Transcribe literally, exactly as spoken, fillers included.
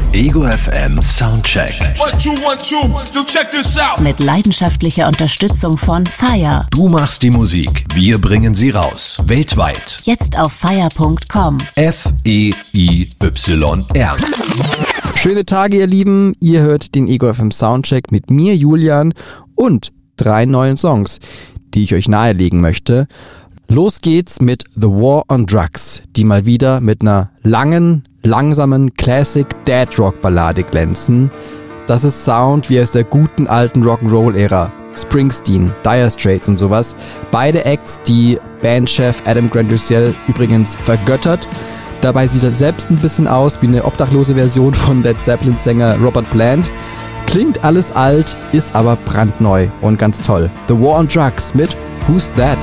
Ego F M Soundcheck. One, two, one, two. So check this out. Mit leidenschaftlicher Unterstützung von Fire. Du machst die Musik, wir bringen sie raus. Weltweit. Jetzt auf fire punkt com. F E I Y R. Schöne Tage, ihr Lieben. Ihr hört den Ego F M Soundcheck mit mir, Julian, und drei neuen Songs, die ich euch nahelegen möchte. Los geht's mit The War on Drugs, die mal wieder mit einer langen, langsamen Classic Dead Rock Ballade glänzen. Das ist Sound wie aus der guten alten Rock'n'Roll-Ära. Springsteen, Dire Straits und sowas. Beide Acts, die Bandchef Adam Grant Dussel übrigens vergöttert. Dabei sieht er selbst ein bisschen aus wie eine obdachlose Version von Led Zeppelin-Sänger Robert Plant. Klingt alles alt, ist aber brandneu und ganz toll. The War on Drugs mit Who's That?